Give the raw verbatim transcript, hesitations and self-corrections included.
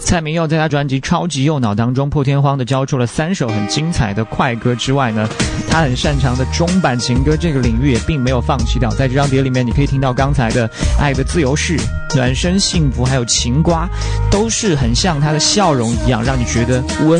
蔡明佑在他专辑《超级右脑》当中破天荒地交出了三首很精彩的快歌之外呢，他很擅长的中版情歌这个领域也并没有放弃掉。在这张碟里面，你可以听到刚才的《爱的自由式》、《暖身幸福》还有《情瓜》，都是很像他的笑容一样，让你觉得温